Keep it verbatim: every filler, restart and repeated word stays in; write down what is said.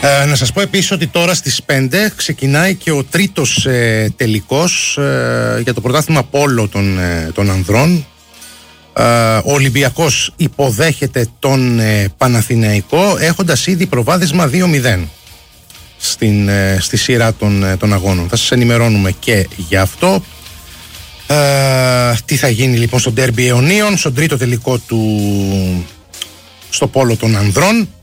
Ε, να σας πω επίσης ότι τώρα στις πέντε ξεκινάει και ο τρίτος ε, τελικός ε, για το πρωτάθλημα πόλο των, ε, των ανδρών. Ε, ο Ολυμπιακός υποδέχεται τον ε, Παναθηναϊκό έχοντας ήδη προβάδισμα δύο μηδέν στην, ε, στη σειρά των, ε, των αγώνων. Θα σας ενημερώνουμε και για αυτό. Ε, τι θα γίνει λοιπόν στο ντέρμπι αιωνίων, στον τρίτο τελικό του στο πόλο των ανδρών.